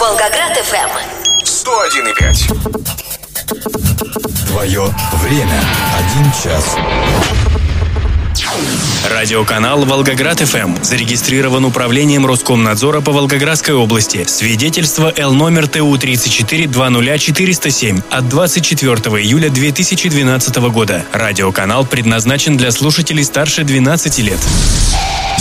Волгоград ФМ 101,5. Твое время. 1 час. Радиоканал «Волгоград ФМ» зарегистрирован управлением Роскомнадзора по Волгоградской области. Свидетельство Л номер ТУ-34-20-407 от 24 июля 2012 года. Радиоканал предназначен для слушателей старше 12 лет.